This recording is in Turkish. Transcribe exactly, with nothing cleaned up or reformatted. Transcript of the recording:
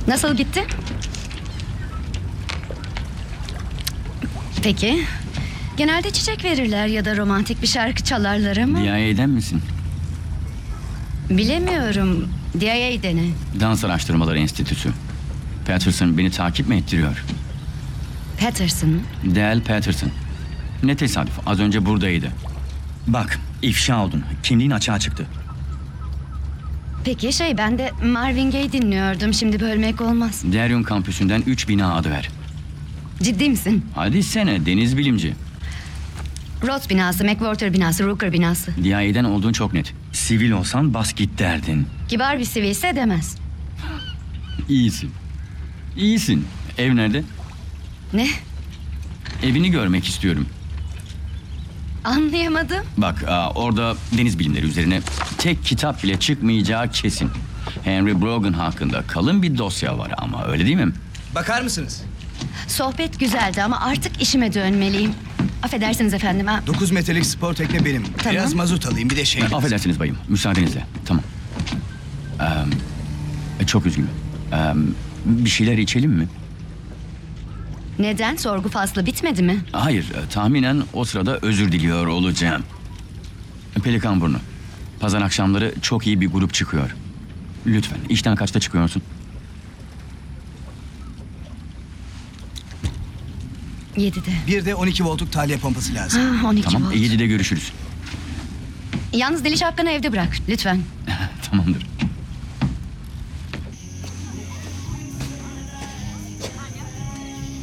Nasıl gitti? Peki. Genelde çiçek verirler ya da romantik bir şarkı çalarlar ama... D I A'den misin? Bilemiyorum. D I A dene. Dans Araştırmaları Enstitüsü. Patterson beni takip mi ettiriyor? Patterson mı? Dale Patterson. Ne tesadüf, az önce buradaydı. Bak, ifşa oldun. Kimliğin açığa çıktı. Peki şey, ben de Marvin Gaye dinliyordum. Şimdi bölmek olmaz. Darien kampüsünden üç bina adı ver. Ciddi misin? Hadi sene, deniz bilimci. Roth binası, McWhorter binası, Rooker binası. D I A'den olduğun çok net. Sivil olsan bas git derdin. Kibar bir sivilse demez. İyisin. İyisin. Ev nerede? Ne? Evini görmek istiyorum. Anlayamadım. Bak, aa, orada deniz bilimleri üzerine tek kitap bile çıkmayacağı kesin. Henry Brogan hakkında kalın bir dosya var ama, öyle değil mi? Bakar mısınız? Sohbet güzeldi ama artık işime dönmeliyim. Affedersiniz efendim. Ha. Dokuz metrelik spor tekne benim. Tamam. Biraz mazot alayım, bir de şey... Affedersiniz bayım, müsaadenizle. Tamam. Ee, çok üzgünüm. Ee, bir şeyler içelim mi? Neden? Sorgu faslı bitmedi mi? Hayır, e, tahminen o sırada özür diliyor olacağım. Pelikan Burnu. Pazar akşamları çok iyi bir grup çıkıyor. Lütfen, işten kaçta çıkıyorsun? Yedide. Bir de on iki voltluk tahliye pompası lazım. Ah, on iki Tamam, volt. yedide görüşürüz. Yalnız Deliş Hakkı'nı evde bırak lütfen. Tamamdır.